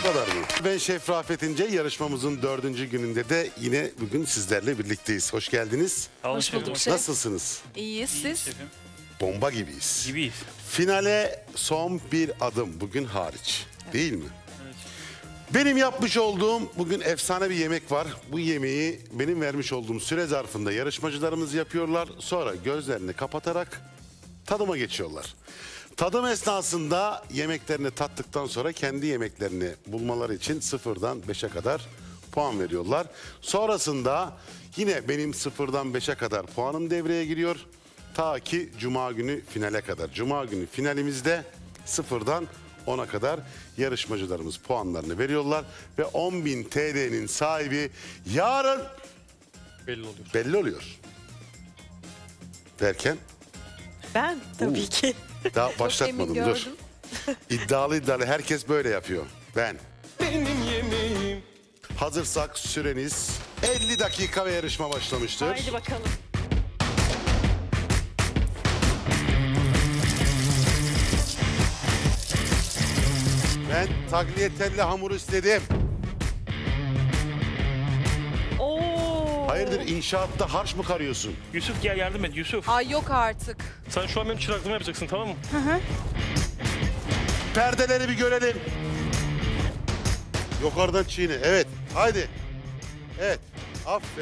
kadar mı? Ben Şef Rafet İnce, yarışmamızın 4. gününde de yine bugün sizlerle birlikteyiz. Hoş geldiniz. Hoş bulduk şef. Nasılsınız? İyiyiz siz? Şefim. Bomba gibiyiz. Gibiyiz. Finale son bir adım, bugün hariç. Değil mi? Evet. Benim yapmış olduğum bugün efsane bir yemek var. Bu yemeği benim vermiş olduğum süre zarfında yarışmacılarımız yapıyorlar. Sonra gözlerini kapatarak tadıma geçiyorlar. Tadım esnasında yemeklerini tattıktan sonra kendi yemeklerini bulmaları için 0'dan 5'e kadar puan veriyorlar. Sonrasında yine benim 0'dan 5'e kadar puanım devreye giriyor. Ta ki Cuma günü finale kadar. Cuma günü finalimizde 0'dan 10'a kadar yarışmacılarımız puanlarını veriyorlar. Ve 10.000 TL'nin sahibi yarın Belli oluyor. belli oluyor. Derken Ben tabii ki. daha başlatmadım, emin dur. gördüm. İddialı herkes böyle yapıyor. Ben. Benim yemeğim. Hazırsak süreniz 50 dakika ve yarışma başlamıştır. Haydi bakalım. Ben tagliatelle hamur istedim. Oo. Hayırdır, inşaatta harç mı karıyorsun? Yusuf gel yardım et Yusuf. Ay yok artık. Sen şu an benim çıraklığımı yapacaksın, tamam mı? Perdeleri bir görelim. Yukarıdan çiğne. Evet. Haydi. Evet. Aferin.